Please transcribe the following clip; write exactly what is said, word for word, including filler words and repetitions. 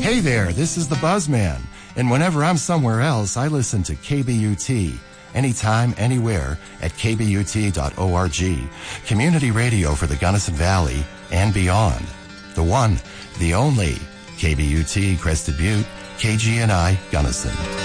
Hey there, this is the Buzzman, and whenever I'm somewhere else, I listen to K B U T. Anytime, anywhere at k b u t dot org. Community radio for the Gunnison Valley and beyond. The one, the only, K B U T Crested Butte, K G N I Gunnison.